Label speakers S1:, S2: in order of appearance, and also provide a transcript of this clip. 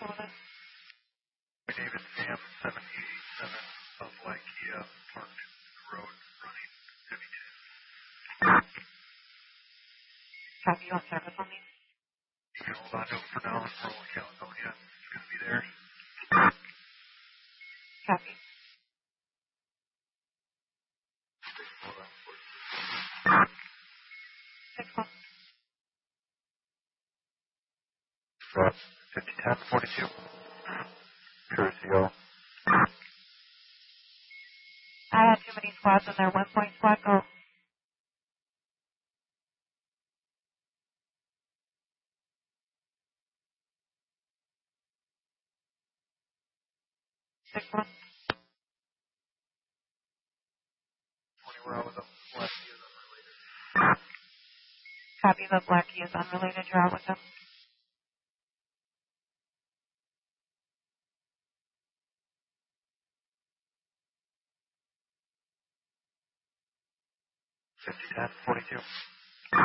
S1: David Sam 787 of Lakia parked in the road running heavy tune.
S2: Copy, you want service on these?
S1: You can hold on to it for now and roll Caledonia. It's going to be there.
S2: Copy.
S1: Hold on.
S2: 6-1.
S1: 50-10-42. Curcio.
S2: I had too many squads in there. 1 point squad, go. 6-1.
S1: 20 I was up last year.
S2: Copy, the Blackie is unrelated. You're out with them.
S1: 50-10-42.